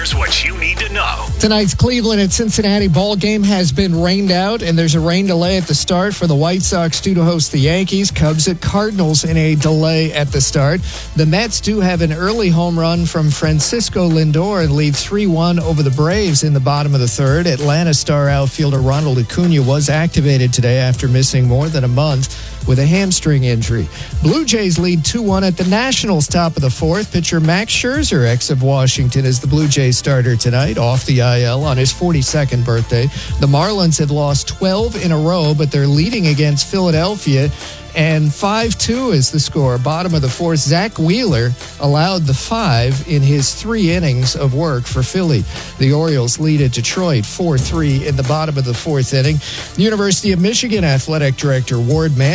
Here's what you need to know. Tonight's Cleveland at Cincinnati ball game has been rained out, and there's a rain delay at the start for the White Sox due to host the Yankees. Cubs at Cardinals in a delay at the start. The Mets do have an early home run from Francisco Lindor and lead 3-1 over the Braves in the bottom of the third. Atlanta star outfielder Ronald Acuna was activated today after missing more than a month with a hamstring injury. Blue Jays lead 2-1 at the Nationals top of the fourth. Pitcher Max Scherzer, ex of Washington, is the Blue Jays starter tonight off the IL on his 42nd birthday. The Marlins have lost 12 in a row, but they're leading against Philadelphia, and 5-2 is the score. Bottom of the fourth, Zach Wheeler allowed the 5 in his 3 innings of work for Philly. The Orioles lead at Detroit 4-3 in the bottom of the fourth inning. The University of Michigan athletic director Ward Mann